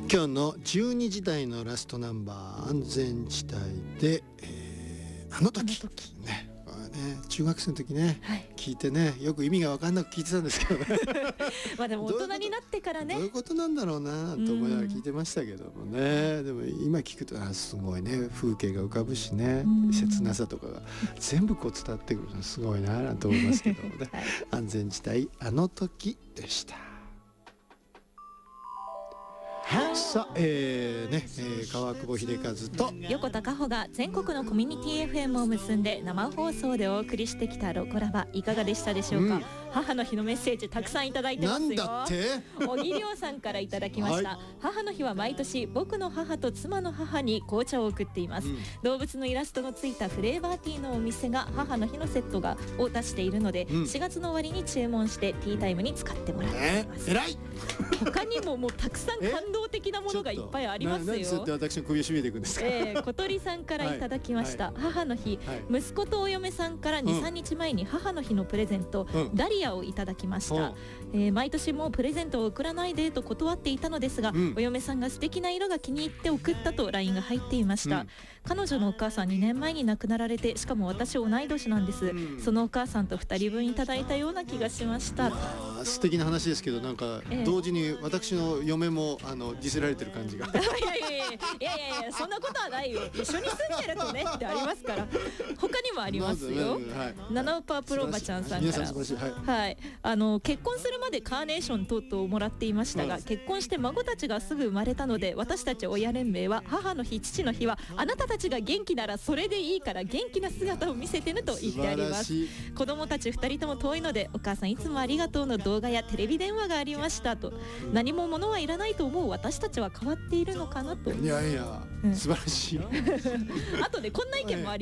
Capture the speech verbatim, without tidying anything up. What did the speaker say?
今日のじゅうにじ台のラストナンバー、安全地帯で、えー、あの時、 あの時ね、これね、中学生の時ね、 はい、 聞いてね、よく意味が分かんなく聞いてたんですけどねまあでも大人になってからね、 どういうことなんだろうなと思いながら聞いてましたけどもね、でも今聞くとあすごいね、風景が浮かぶしね、切なさとかが全部こう伝わってくるのすごいななんて思いますけどもね、はい、安全地帯あの時でした。さあ、えーねえー、川久保秀和と横田加穂が全国のコミュニティ エフエム を結んで生放送でお送りしてきたロコラバ、いかがでしたでしょうか。うん、母の日のメッセージたくさんいただいてますよ。 なんだって小木亮さんからいただきました、はい、母の日は毎年僕の母と妻の母に紅茶を送っています、うん、動物のイラストのついたフレーバーティーのお店が母の日のセットがを出しているので、うん、しがつの終わりに注文してティータイムに使ってもらっています。 えー、偉い他にももうたくさん感動的なものがいっぱいありますよ。 何そうやって私の首を絞めていくんですか。 えー、小鳥さんからいただきました、はいはい、母の日、はい、息子とお嫁さんから に,さん 日前に母の日のプレゼント、うん、ダリアをいただきました、えー、毎年もうプレゼントを送らないでと断っていたのですが、うん、お嫁さんが素敵な色が気に入って送ったと ライン が入っていました、うん、彼女のお母さんにねんまえに亡くなられて、しかも私同い年なんです、うん、そのお母さんとふたりぶんいただいたような気がしました。 素敵な話ですけど、なんか同時に私の嫁もあのディスられてる感じがいやいやいやいやいやいや、そんなことはないよ。一緒に住んでるとねってありますから。他にもありますよ、はい、ナナウパープロバちゃんさんから、はいはい、あの結婚するまでカーネーション等々をもらっていましたが、結婚して孫たちがすぐ生まれたので、私たち親連盟は母の日父の日はあなたたちが元気ならそれでいいから元気な姿を見せてねと言ってあります。子供たちふたりとも遠いので、お母さんいつもありがとうの動画やテレビ電話がありましたと、何も物はいらないと思う私たちは変わっているのかなと。 いやいや、うん、素晴らしいあとでこんな意見もあります。